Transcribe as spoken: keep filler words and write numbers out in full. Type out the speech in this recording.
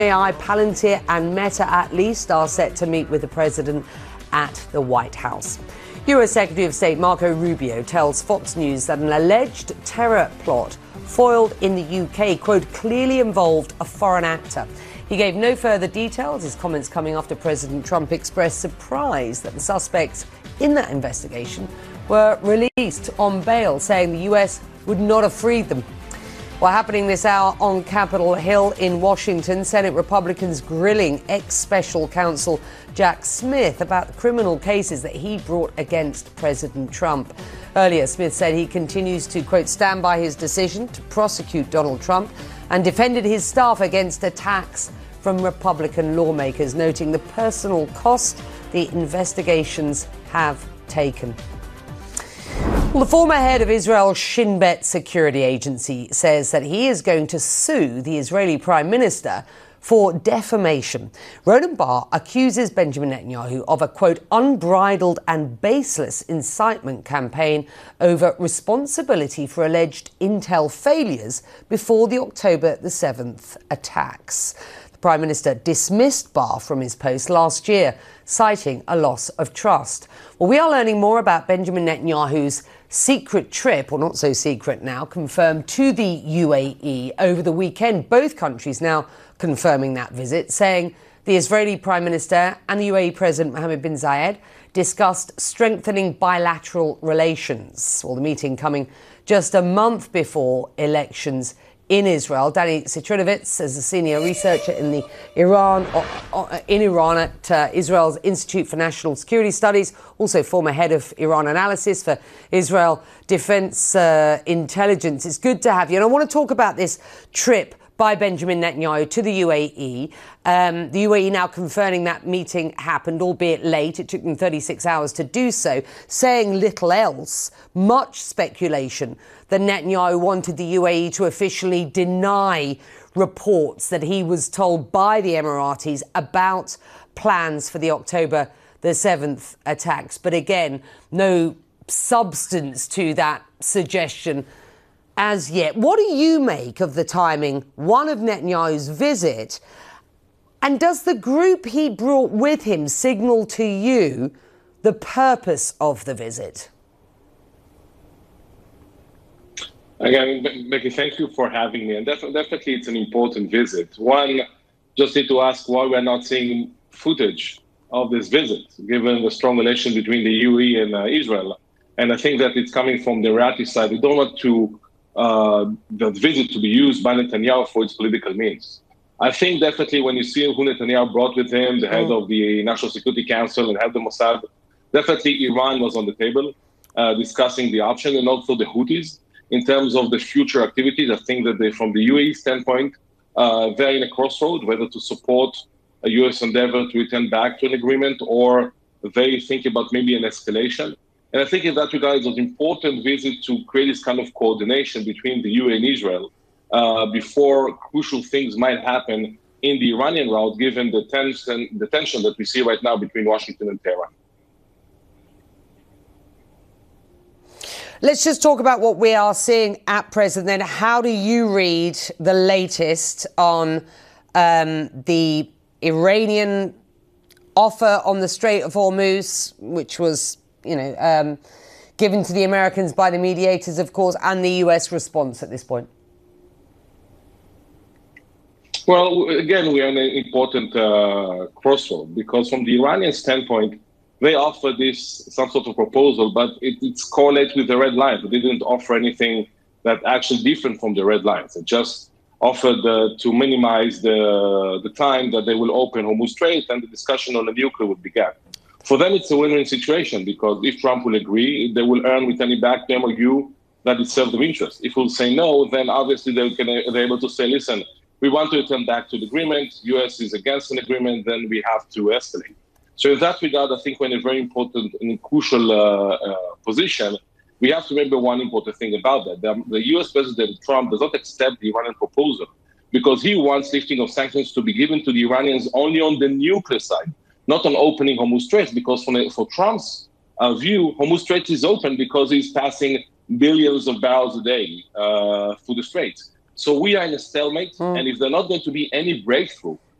OpenAI, Palantir and Meta at least are set to meet with the president at the White House. U S Secretary of State Marco Rubio tells Fox News that an alleged terror plot foiled in the U K, quote, clearly involved a foreign actor. He gave no further details, his comments coming after President Trump expressed surprise that the suspects in that investigation were released on bail, saying the U S would not have freed them. Well, happening this hour on Capitol Hill in Washington, Senate Republicans grilling ex-special counsel Jack Smith about the criminal cases that he brought against President Trump. Earlier, Smith said he continues to, quote, stand by his decision to prosecute Donald Trump and defended his staff against attacks from Republican lawmakers, noting the personal cost the investigations have taken. Well, the former head of Israel's Shin Bet security agency says that he is going to sue the Israeli Prime Minister for defamation. Ronen Bar accuses Benjamin Netanyahu of a, quote, unbridled and baseless incitement campaign over responsibility for alleged intel failures before the October the seventh attacks. The Prime Minister dismissed Bar from his post last year, citing a loss of trust. Well, we are learning more about Benjamin Netanyahu's secret trip, or not so secret now, confirmed to the U A E over the weekend. Both countries now confirming that visit, saying the Israeli Prime Minister and the U A E President Mohammed bin Zayed discussed strengthening bilateral relations. Well, the meeting coming just a month before elections in Israel. Danny Citrinovitz is a senior researcher in the Iran in Iran at uh, Israel's Institute for National Security Studies, also former head of Iran analysis for Israel Defense uh, Intelligence. It's good to have you. And I want to talk about this trip by Benjamin Netanyahu to the U A E. Um, the U A E now confirming that meeting happened, albeit late. It took them thirty-six hours to do so, saying little else. Much speculation that Netanyahu wanted the U A E to officially deny reports that he was told by the Emiratis about plans for the October the seventh attacks. But again, no substance to that suggestion as yet. What do you make of the timing, one, of Netanyahu's visit? And does the group he brought with him signal to you the purpose of the visit? Again, Becky, thank you for having me. And definitely it's an important visit. One, just need to ask why we're not seeing footage of this visit, given the strong relation between the U A E and uh, Israel. And I think that it's coming from the Emirati side. We don't want to uh, the visit to be used by Netanyahu for its political means. I think definitely when you see who Netanyahu brought with him, the head mm. of the National Security Council and head of the Mossad, definitely Iran was on the table uh, discussing the option, and also the Houthis. In terms of the future activities, I think that they, from the U A E standpoint, uh, they're in a crossroad, whether to support a U S endeavor to return back to an agreement, or they think about maybe an escalation. And I think in that regard, it was an important visit to create this kind of coordination between the U A E and Israel uh, before crucial things might happen in the Iranian route, given the tension, the tension that we see right now between Washington and Tehran. Let's just talk about what we are seeing at present then. How do you read the latest on um, the Iranian offer on the Strait of Hormuz, which was, you know, um, given to the Americans by the mediators, of course, and the U S response at this point? Well, again, we are in an important uh, crossroad, because from the Iranian standpoint, they offered this some sort of proposal, but it, it's correlated with the red lines. They didn't offer anything that actually different from the red lines. It just offered uh, to minimize the the time that they will open Hormuz Strait and the discussion on the nuclear would begin. For them, it's a win-win situation, because if Trump will agree, they will earn returning back the M O U that it serves their interest. If he'll say no, then obviously they can, they're able to say, listen, we want to return back to the agreement. U S is against an agreement, then we have to escalate. So in that regard, I think we're in a very important and crucial uh, uh, position. We have to remember one important thing about that. The, the U S President Trump does not accept the Iranian proposal, because he wants lifting of sanctions to be given to the Iranians only on the nuclear side, not on opening Hormuz Strait, because for, for Trump's uh, view, Hormuz Strait is open because he's passing billions of barrels a day uh, through the Strait. So we are in a stalemate, mm. and if there's not going to be any breakthrough